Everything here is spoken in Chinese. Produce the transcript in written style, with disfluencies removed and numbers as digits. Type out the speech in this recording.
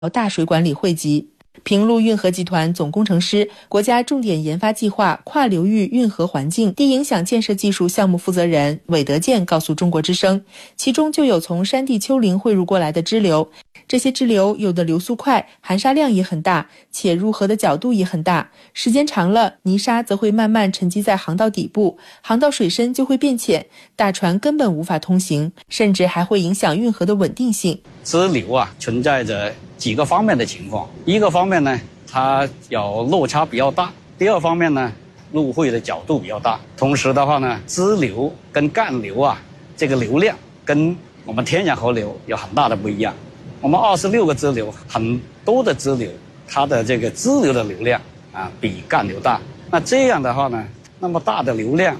大水管里汇集。平陆运河集团总工程师、国家重点研发计划跨流域运河环境低影响建设技术项目负责人韦德建告诉中国之声，其中就有从山地丘陵汇入过来的支流，这些支流有的流速快，含沙量也很大，且入河的角度也很大，时间长了，泥沙则会慢慢沉积在航道底部，航道水深就会变浅，大船根本无法通行，甚至还会影响运河的稳定性。 支流存在着几个方面的情况，一个方面呢，它有落差比较大；第二方面呢，入汇的角度比较大。同时的话呢，支流跟干流这个流量跟我们天然河流有很大的不一样。我们26个支流，很多的支流，它的这个支流的流量比干流大。那这样的话呢，那么大的流量